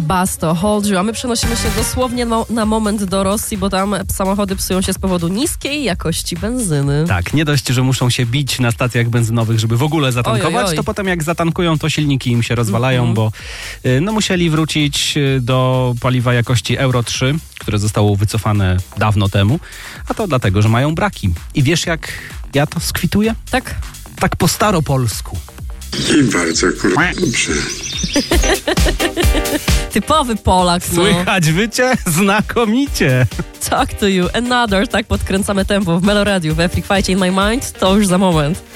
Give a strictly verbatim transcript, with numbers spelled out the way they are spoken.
Basto, Hold You, a my przenosimy się dosłownie no, na moment do Rosji, bo tam samochody psują się z powodu niskiej jakości benzyny. Tak, nie dość, że muszą się bić na stacjach benzynowych, żeby w ogóle zatankować, oj, oj, oj. to potem jak zatankują, to silniki im się rozwalają, mm-hmm. bo y, no, musieli wrócić do paliwa jakości Euro trzy, które zostało wycofane dawno temu, a to dlatego, że mają braki. I wiesz, jak ja to skwituję? Tak? Tak po staropolsku. I bardzo kurwa dobrze. Typowy Polak, no. Słychać wycie? Znakomicie. Talk to you, another, tak podkręcamy tempo w Meloradiu, we Freak Fight in My Mind, to już za moment.